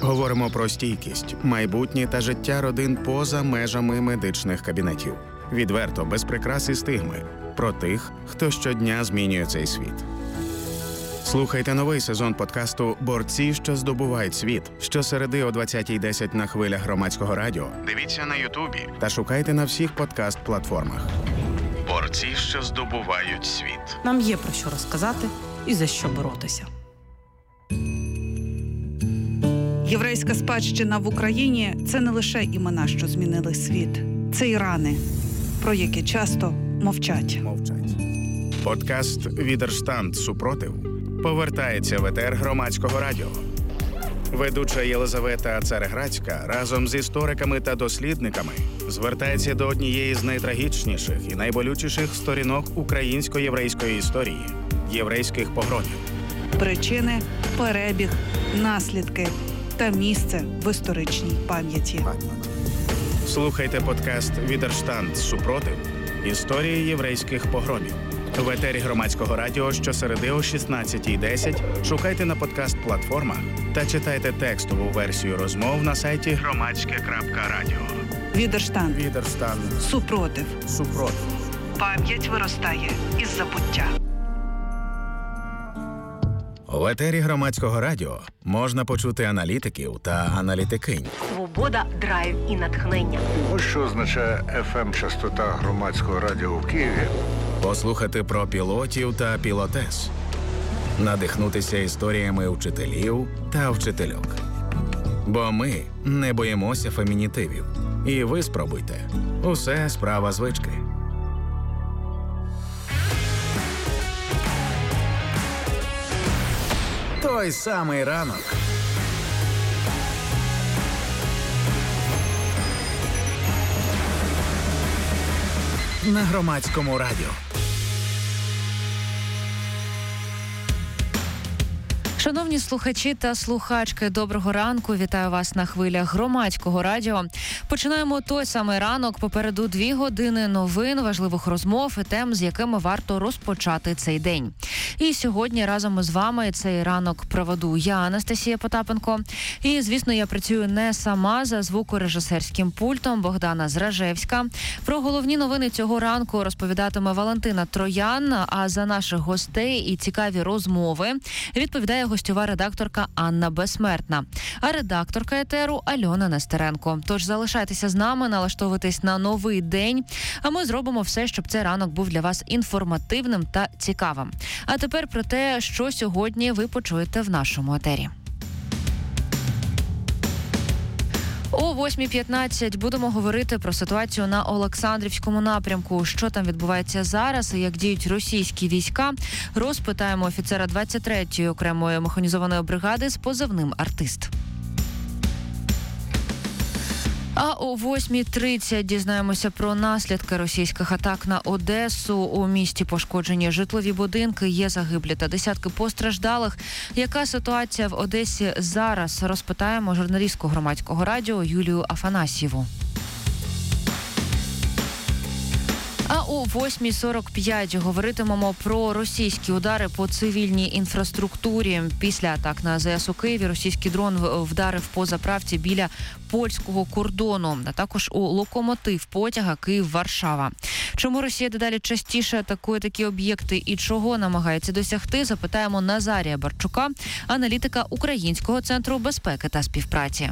Говоримо про стійкість, майбутнє та життя родин поза межами медичних кабінетів. Відверто, без прикрас і стигми. Про тих, хто щодня змінює цей світ. Слухайте новий сезон подкасту «Борці, що здобувають світ» щосереди о 20:10 на хвилях Громадського радіо. Дивіться на Ютубі та шукайте на всіх подкаст-платформах. «Борці, що здобувають світ». Нам є про що розказати і за що боротися. Єврейська спадщина в Україні – це не лише імена, що змінили світ. Це і рани, про які часто мовчать. Подкаст «Відерштанд. Супротив» повертається в етер Громадського радіо. Ведуча Єлизавета Цареградська разом з істориками та дослідниками звертається до однієї з найтрагічніших і найболючіших сторінок українсько-єврейської історії – єврейських погромів. Причини, перебіг, наслідки та місце в історичній пам'яті. Слухайте подкаст «Відерштанд. Супротив. Історії єврейських погромів». В етері Громадського радіо щосереди о 16:10 шукайте на подкаст-платформах та читайте текстову версію розмов на сайті громадське.радіо. Відерштанд. Супротив. Пам'ять виростає із забуття. В етері Громадського радіо можна почути аналітиків та аналітикинь. Свобода, драйв і натхнення. Ось що означає FM-частота Громадського радіо в Києві. Послухати про пілотів та пілотес. Надихнутися історіями вчителів та вчительок. Бо ми не боїмося фемінітивів. І ви спробуйте. Усе справа звички. Той самий ранок. На Громадському радіо. Шановні слухачі та слухачки, доброго ранку. Вітаю вас на хвилях Громадського радіо. Починаємо той самий ранок. Попереду 2 години новин, важливих розмов і тем, з якими варто розпочати цей день. І сьогодні разом із вами цей ранок проведу я, Анастасія Потапенко. І, звісно, я працюю не сама, за звукорежисерським пультом Богдана Зражевська. Про головні новини цього ранку розповідатиме Валентина Троян, а за наших гостей і цікаві розмови відповідає гостьова редакторка Анна Безсмертна, а редакторка етеру Альона Нестеренко. Тож залишайтеся з нами, налаштовуйтесь на новий день, а ми зробимо все, щоб цей ранок був для вас інформативним та цікавим. А тепер про те, що сьогодні ви почуєте в нашому етері. О 8:15 будемо говорити про ситуацію на Олександрівському напрямку. Що там відбувається зараз і як діють російські війська, розпитаємо офіцера 23-ї окремої механізованої бригади з позивним «Артист». А о 8:30 дізнаємося про наслідки російських атак на Одесу. У місті пошкоджені житлові будинки, є загиблі та десятки постраждалих. Яка ситуація в Одесі зараз? Розпитаємо журналістку Громадського радіо Юлію Афанасьєву. А о 8:45 говоритимемо про російські удари по цивільній інфраструктурі. Після атак на АЗС у Києві російський дрон вдарив по заправці біля польського кордону, а також у локомотив потяга Київ-Варшава. Чому Росія дедалі частіше атакує такі об'єкти і чого намагається досягти, запитаємо Назарія Барчука, аналітика Українського центру безпеки та співпраці.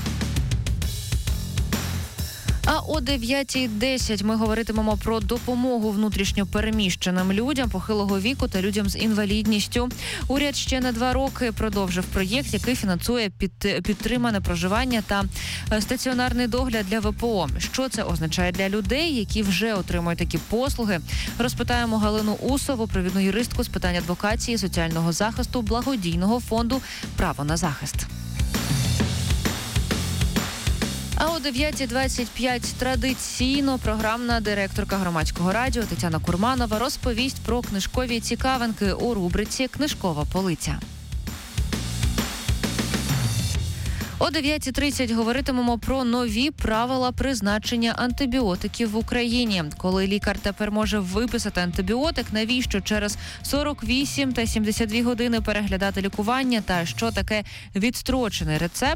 А о 9:10 ми говоритимемо про допомогу внутрішньо переміщеним людям похилого віку та людям з інвалідністю. Уряд ще на 2 роки продовжив проєкт, який фінансує підтримане проживання та стаціонарний догляд для ВПО. Що це означає для людей, які вже отримують такі послуги? Розпитаємо Галину Усову, провідну юристку з питань адвокації і соціального захисту благодійного фонду «Право на захист». А о 9:25 традиційно програмна директорка Громадського радіо Тетяна Курманова розповість про книжкові цікавинки у рубриці «Книжкова полиця». О 9:30 говоритимемо про нові правила призначення антибіотиків в Україні. Коли лікар тепер може виписати антибіотик, навіщо через 48 та 72 години переглядати лікування та що таке відстрочений рецепт,